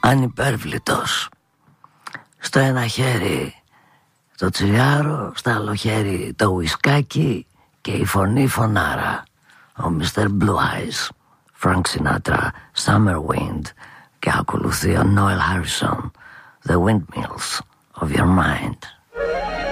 ανυπέρβλητος. Στο ένα χέρι το τσιγάρο, στο άλλο χέρι το ουισκάκι και η φωνή φωνάρα. Ο Mr. Blue Eyes, Frank Sinatra, Summer Wind, και ακολουθεί ο Noel Harrison, The Windmills of Your Mind.